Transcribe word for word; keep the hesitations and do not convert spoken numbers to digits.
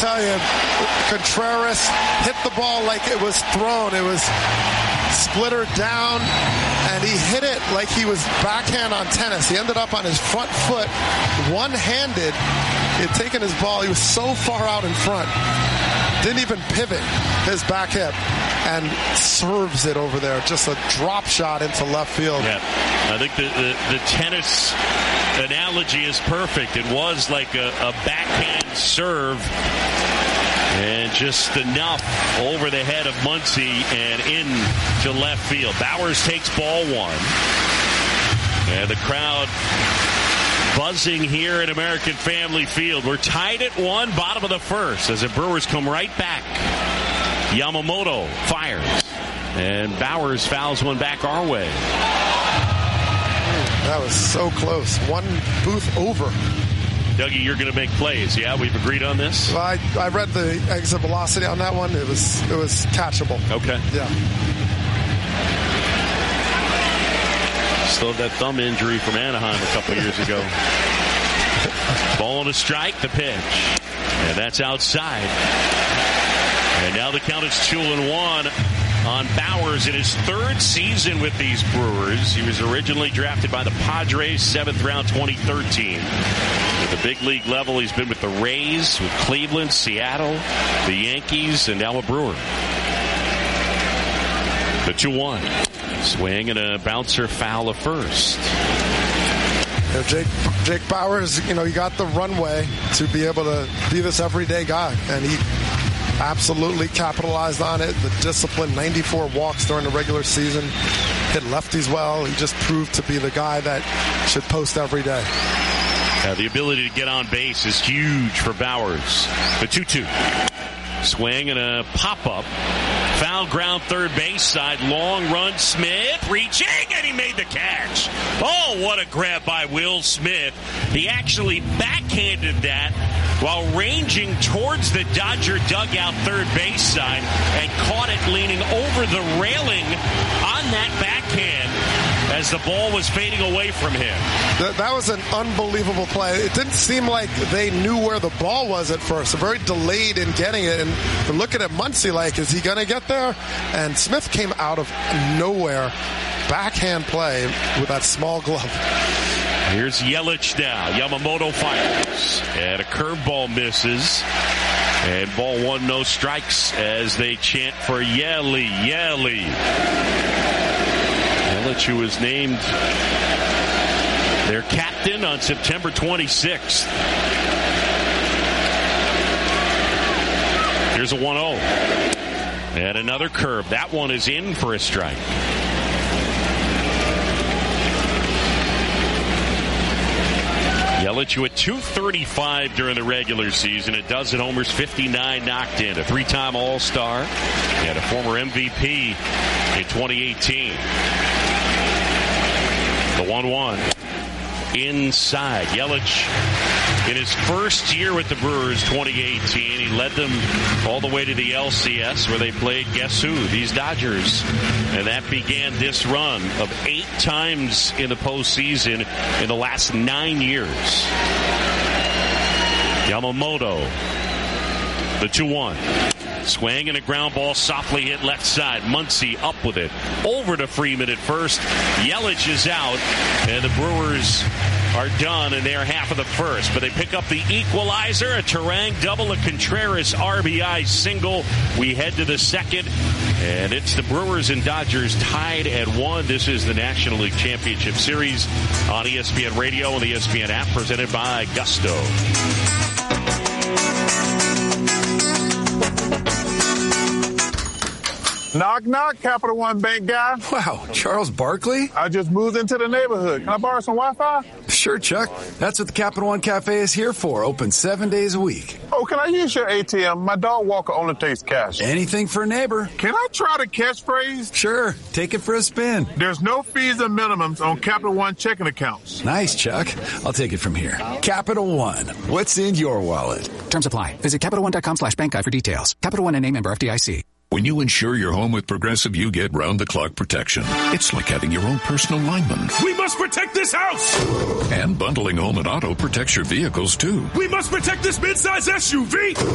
tell you, Contreras hit the ball like it was thrown. It was splittered down, and he hit it like he was backhand on tennis. He ended up on his front foot, one-handed. He had taken his ball. He was so far out in front. Didn't even pivot his back hip and serves it over there. Just a drop shot into left field. Yeah, I think the, the, the tennis analogy is perfect. It was like a, a backhand serve and just enough over the head of Muncy and into left field. Bowers takes ball one. And the crowd buzzing here at American Family Field. We're tied at one, bottom of the first, as the Brewers come right back. Yamamoto fires, and Bowers fouls one back our way. That was so close. One booth over. Dougie, you're going to make plays. Yeah, we've agreed on this? Well, I, I read the exit velocity on that one. It was it was catchable. Okay. Yeah. Still have that thumb injury from Anaheim a couple years ago. Ball on a strike, the pitch. And that's outside. And now the count is two and one on Bowers in his third season with these Brewers. He was originally drafted by the Padres, seventh round, twenty thirteen. At the big league level, he's been with the Rays, with Cleveland, Seattle, the Yankees, and now a Brewer. The two one. Swing and a bouncer foul of first. You know, Jake, Jake Bowers, you know, he got the runway to be able to be this everyday guy, and he absolutely capitalized on it. The discipline, ninety-four walks during the regular season, hit lefties well. He just proved to be the guy that should post every day. Uh, the ability to get on base is huge for Bowers. The two two. Swing and a pop-up. Foul ground third base side. Long run. Smith reaching, and he made the catch. Oh, what a grab by Will Smith. He actually backhanded that while ranging towards the Dodger dugout third base side and caught it leaning over the railing on that backhand as the ball was fading away from him. That, that was an unbelievable play. It didn't seem like they knew where the ball was at first. They're very delayed in getting it. And they're looking at Muncy like, is he going to get there? And Smith came out of nowhere. Backhand play with that small glove. Here's Yelich now. Yamamoto fires. And a curveball misses. And ball one, no strikes as they chant for Yelly, Yelly. Yelich, who was named their captain on September twenty-sixth. Here's a one oh. And another curve. That one is in for a strike. Yelich with two thirty-five during the regular season. A dozen homers, fifty-nine knocked in. A three-time All-Star and a former M V P in twenty eighteen. The one one. Inside. Yelich, in his first year with the Brewers, twenty eighteen, he led them all the way to the L C S where they played, guess who? These Dodgers. And that began this run of eight times in the postseason in the last nine years. Yamamoto, the two one. Swing and a ground ball softly hit left side. Muncy up with it. Over to Freeman at first. Yelich is out. And the Brewers are done in their half of the first. But they pick up the equalizer. A Turang double. A Contreras R B I single. We head to the second. And it's the Brewers and Dodgers tied at one. This is the National League Championship Series on E S P N Radio and the E S P N app, presented by Gusto. Knock, knock, Capital One Bank guy. Wow, Charles Barkley? I just moved into the neighborhood. Can I borrow some Wi-Fi? Sure, Chuck. That's what the Capital One Cafe is here for. Open seven days a week. Oh, can I use your A T M? My dog walker only takes cash. Anything for a neighbor. Can I try the catchphrase? Sure. Take it for a spin. There's no fees and minimums on Capital One checking accounts. Nice, Chuck. I'll take it from here. Capital One. What's in your wallet? Terms apply. Visit CapitalOne.com slash bank guide for details. Capital One and a member F D I C. When you insure your home with Progressive, you get round-the-clock protection. It's like having your own personal lineman. We must protect this house! And bundling home and auto protects your vehicles, too. We must protect this midsize S U V!